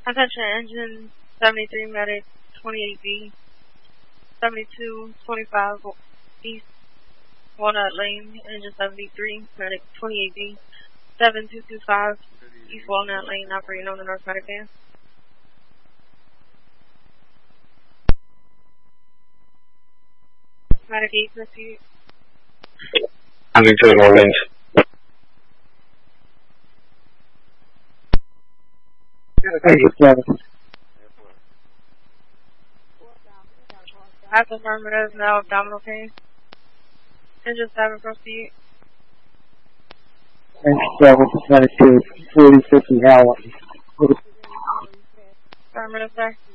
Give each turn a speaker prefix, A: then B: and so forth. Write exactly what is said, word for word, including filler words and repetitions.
A: Attention engine seventy-three medic twenty-eight B, seventy-two twenty-five East Walnut Lane, engine seventy-three medic twenty-eight B, seven two two five East Walnut Lane, operating on the North Medic van. Medic eight, proceed.
B: Moving to the North Lanes.
A: I have affirmative, now abdominal pain. Engine seven, proceed.
C: Engine seven, twenty-two, forty, fifty, Howard.
A: Affirmative, sir.